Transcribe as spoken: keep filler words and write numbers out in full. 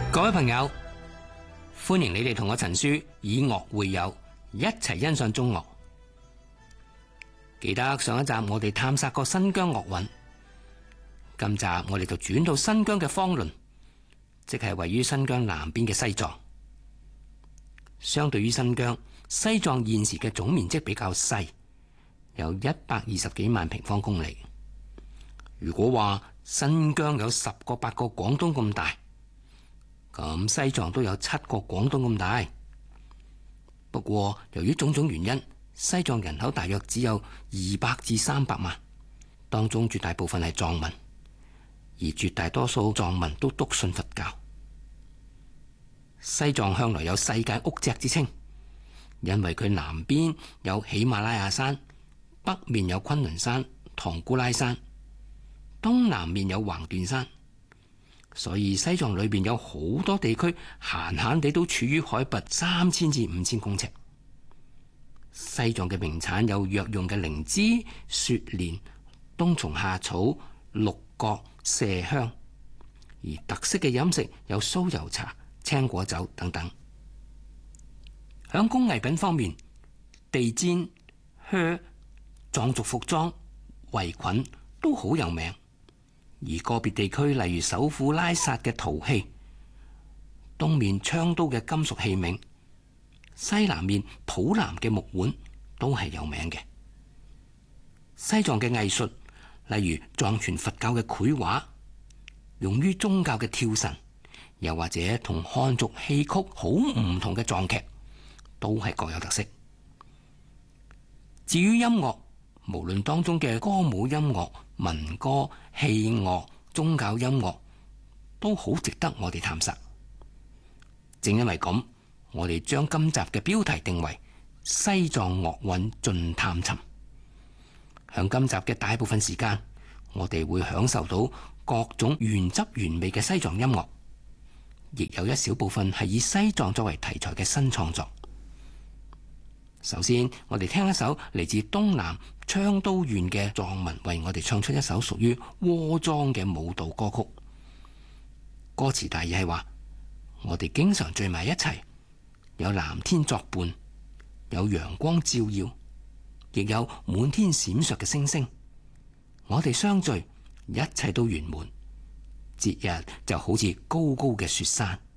各位朋友，歡迎你哋同我陳書以樂會友，一齊欣賞中樂。記得上一集我哋探索過新疆樂韻，今集我哋就轉到新疆嘅方倫，即係位於新疆南邊嘅西藏。相對於新疆，西藏現時嘅總面積比較細，有一百二十幾萬平方公里。如果話新疆有十個八個廣東咁大，咁西藏都有七個廣東咁大。不過由於種種原因，西藏人口大約只有二百至三百萬，當中絕大部分係藏民，而絕大多數藏民都篤信佛教。西藏向來有世界屋脊之稱，因為佢南邊有喜馬拉雅山，北面有昆崙山、唐古拉山，東南面有橫斷山，所以西藏裏邊有好多地區閒閒地都處於海拔三千至五千公尺。西藏嘅名產有藥用嘅靈芝、雪蓮、冬蟲夏草、鹿角、麝香，而特色嘅飲食有酥油茶、青果酒等等。響工藝品方面，地氈、靴、藏族服裝、圍裙都好有名。而個別地區例如首府拉薩嘅陶器，東面昌都嘅金屬器皿，西南面普南嘅木碗都係有名嘅。西藏嘅藝術，例如藏傳佛教嘅繪畫，用於宗教嘅跳神，又或者同漢族戲曲好唔同嘅藏劇，都係各有特色。至於音樂，無論當中嘅歌舞音樂、民歌、戲樂、宗教音樂，都好值得我哋探索。正因為咁，我哋將今集嘅標題定為西藏樂韻盡探尋。響今集嘅大部分時間，我哋會享受到各種原汁原味嘅西藏音樂，亦有一小部分係以西藏作為題材嘅新創作。首先，我哋聽一首嚟自東南昌都縣嘅藏民為我哋唱出一首屬於窩莊嘅舞蹈歌曲。歌詞大意係話：我哋經常聚埋一齊，有藍天作伴，有陽光照耀，亦有滿天閃爍嘅星星。我哋相聚，一切都圓滿。節日就好似高高嘅雪山。